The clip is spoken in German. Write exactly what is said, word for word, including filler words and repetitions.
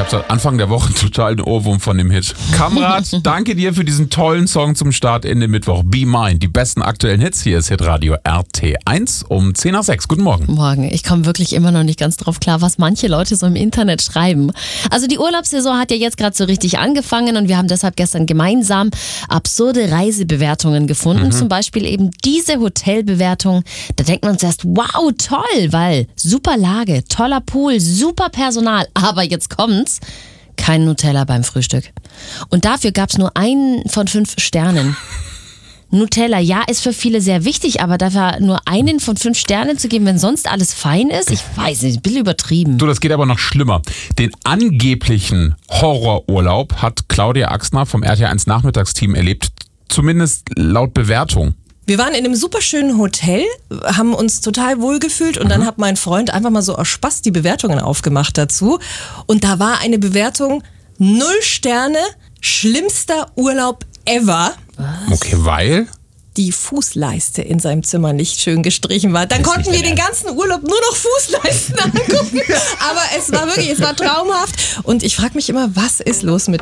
habe seit Anfang der Woche total den Ohrwurm von dem Hit. Kamrat, danke dir für diesen tollen Song zum Start in den Mittwoch. Be Mine, die besten aktuellen Hits. Hier ist Hitradio R T eins um zehn nach sechs. Guten Morgen. Morgen. Ich komme wirklich immer noch nicht ganz drauf klar, was manche Leute so im Internet schreiben. Also die Urlaubssaison hat ja jetzt gerade so richtig angefangen und wir haben deshalb gestern gemeinsam absurde Reisebewertungen gefunden. Mhm. Zum Beispiel eben diese Hotelbewertung. Da denkt man zuerst, wow, toll, weil super Lage, toller Pool, super Personal. Aber jetzt kommt's, kein Nutella beim Frühstück. Und dafür gab's nur einen von fünf Sternen. Nutella, ja, ist für viele sehr wichtig, aber dafür nur einen von fünf Sternen zu geben, wenn sonst alles fein ist, ich weiß nicht, ein bisschen übertrieben. Du, das geht aber noch schlimmer. Den angeblichen Horrorurlaub hat Claudia Axner vom R T eins Nachmittagsteam erlebt, zumindest laut Bewertung. Wir waren in einem super schönen Hotel, haben uns total wohl gefühlt und mhm. dann hat mein Freund einfach mal so aus Spaß die Bewertungen aufgemacht dazu. Und da war eine Bewertung, null Sterne, schlimmster Urlaub ever. Was? Okay, weil? Die Fußleiste in seinem Zimmer nicht schön gestrichen war. Dann konnten wir den ganzen Urlaub nur noch Fußleisten angucken. Aber es war wirklich, es war traumhaft. Und ich frage mich immer, was ist los mit